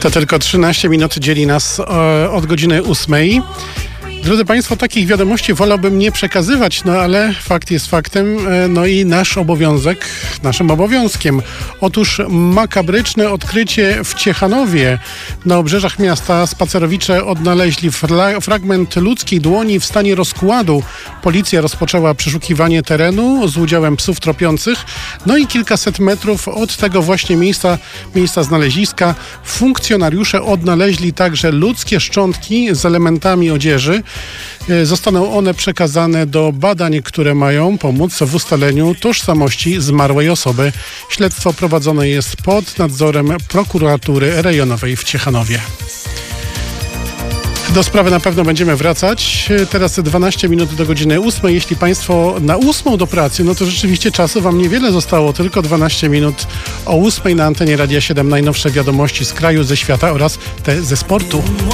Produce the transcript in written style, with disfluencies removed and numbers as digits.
To tylko 13 minut dzieli nas od godziny 8. Drodzy Państwo, takich wiadomości wolałbym nie przekazywać, no ale fakt jest faktem, no i naszym obowiązkiem. Otóż makabryczne odkrycie w Ciechanowie. Na obrzeżach miasta spacerowicze odnaleźli fragment ludzkiej dłoni w stanie rozkładu. Policja rozpoczęła przeszukiwanie terenu z udziałem psów tropiących. No i kilkaset metrów od tego właśnie miejsca znaleziska funkcjonariusze odnaleźli także ludzkie szczątki z elementami odzieży. Zostaną one przekazane do badań, które mają pomóc w ustaleniu tożsamości zmarłej osoby. Śledztwo prowadzone jest pod nadzorem prokuratury rejonowej w Ciechanowie. Do sprawy na pewno będziemy wracać. Teraz 12 minut do godziny 8. Jeśli Państwo na 8 do pracy, no to rzeczywiście czasu Wam niewiele zostało. Tylko 12 minut o 8 na antenie Radia 7. Najnowsze wiadomości z kraju, ze świata oraz te ze sportu.